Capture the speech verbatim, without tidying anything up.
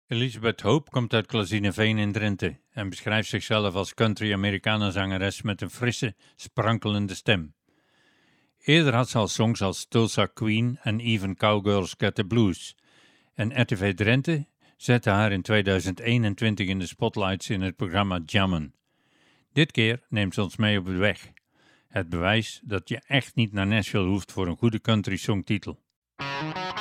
Elisabeth Hope komt uit Klazineveen in Drenthe en beschrijft zichzelf als country-Americana-zangeres met een frisse, sprankelende stem. Eerder had ze al songs als Tulsa Queen en Even Cowgirls Get the Blues. En R T V Drenthe zette haar in tweeduizend eenentwintig in de spotlights in het programma Jammen. Dit keer neemt ze ons mee op de weg. Het bewijs dat je echt niet naar Nashville hoeft voor een goede country songtitel.